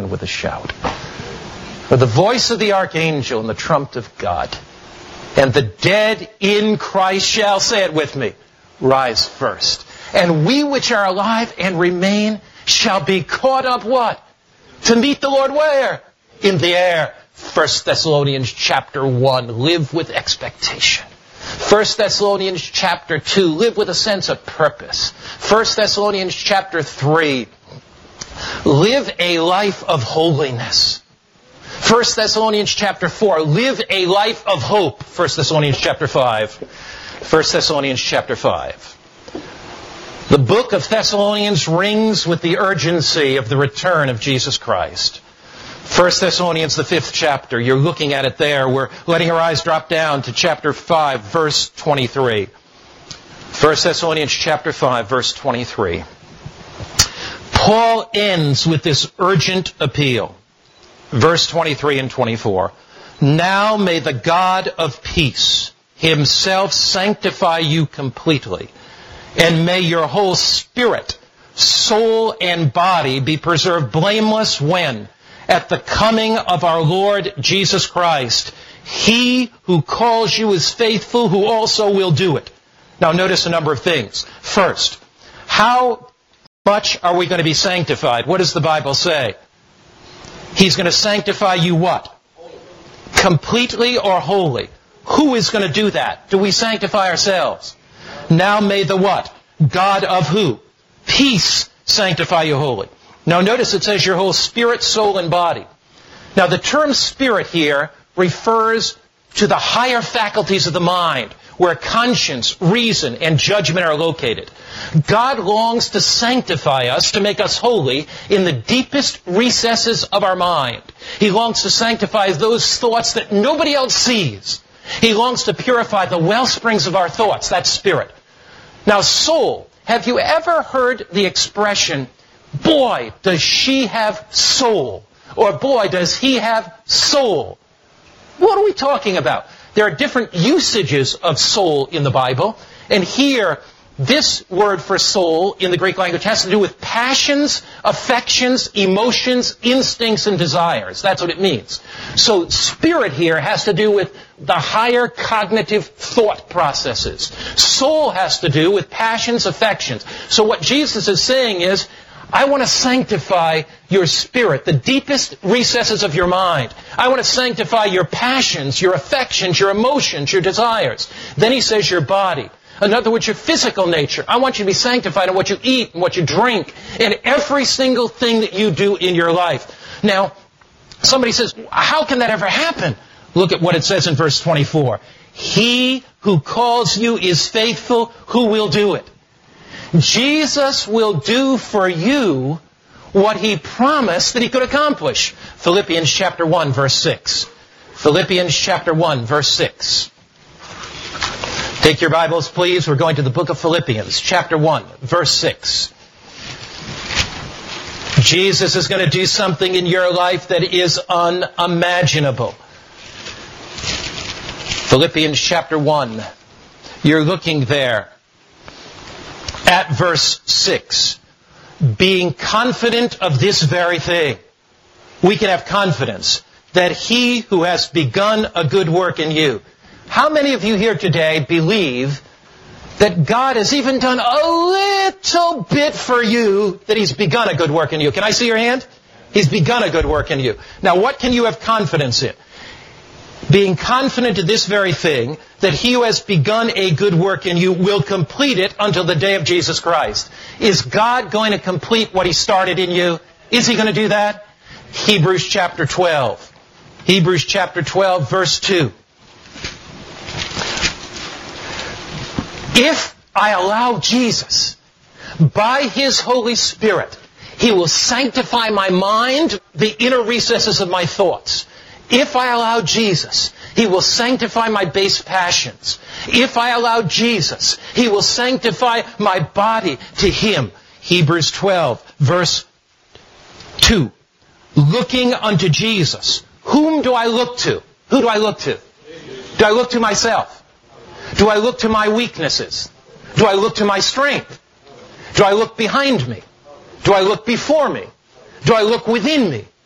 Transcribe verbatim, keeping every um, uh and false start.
heaven with a shout. For the voice of the archangel and the trumpet of God. And the dead in Christ shall, say it with me, rise first. And we which are alive and remain shall be caught up what? To meet the Lord where? In the air. First Thessalonians chapter one, live with expectation. First Thessalonians chapter two, live with a sense of purpose. First Thessalonians chapter three, live a life of holiness. First Thessalonians chapter four, live a life of hope. First Thessalonians chapter five. First Thessalonians chapter five. The book of Thessalonians rings with the urgency of the return of Jesus Christ. First Thessalonians, the fifth chapter, you're looking at it there. We're letting our eyes drop down to chapter five, verse twenty-three. First Thessalonians chapter five, verse twenty-three. Paul ends with this urgent appeal. Verse twenty-three and twenty-four. Now may the God of peace himself sanctify you completely, and may your whole spirit, soul, and body be preserved blameless when? At the coming of our Lord Jesus Christ. He who calls you is faithful, who also will do it. Now notice a number of things. First, how much are we going to be sanctified? What does the Bible say? He's going to sanctify you what? Completely or wholly? Who is going to do that? Do we sanctify ourselves? Now may the what? God of who? Peace sanctify you wholly. Now notice it says your whole spirit, soul, and body. Now the term spirit here refers to the higher faculties of the mind, where conscience, reason, and judgment are located. God longs to sanctify us, to make us holy in the deepest recesses of our mind. He longs to sanctify those thoughts that nobody else sees. He longs to purify the well springs of our thoughts, that's spirit. Now soul, have you ever heard the expression, boy, does she have soul? Or boy, does he have soul? What are we talking about? There are different usages of soul in the Bible. And here, this word for soul in the Greek language has to do with passions, affections, emotions, instincts, and desires. That's what it means. So spirit here has to do with the higher cognitive thought processes. Soul has to do with passions, affections. So what Jesus is saying is, I want to sanctify your spirit, the deepest recesses of your mind. I want to sanctify your passions, your affections, your emotions, your desires. Then he says your body. In other words, your physical nature. I want you to be sanctified in what you eat and what you drink and every single thing that you do in your life. Now, somebody says, how can that ever happen? Look at what it says in verse twenty-four. He who calls you is faithful, who will do it. Jesus will do for you what he promised that he could accomplish. Philippians chapter one, verse six. Philippians chapter one, verse six. Take your Bibles, please. We're going to the book of Philippians, chapter one, verse six. Jesus is going to do something in your life that is unimaginable. Philippians chapter one. You're looking there at verse six. Being confident of this very thing. We can have confidence that he who has begun a good work in you. How many of you here today believe that God has even done a little bit for you, that he's begun a good work in you? Can I see your hand? He's begun a good work in you. Now what can you have confidence in? Being confident of this very thing, that he who has begun a good work in you will complete it until the day of Jesus Christ. Is God going to complete what he started in you? Is he going to do that? Hebrews chapter twelve. Hebrews chapter twelve, verse two. If I allow Jesus, by his Holy Spirit, he will sanctify my mind, the inner recesses of my thoughts. If I allow Jesus, he will sanctify my base passions. If I allow Jesus, he will sanctify my body to him. Hebrews twelve, verse two. Looking unto Jesus. Whom do I look to? Who do I look to? Do I look to myself? Do I look to my weaknesses? Do I look to my strength? Do I look behind me? Do I look before me? Do I look within me?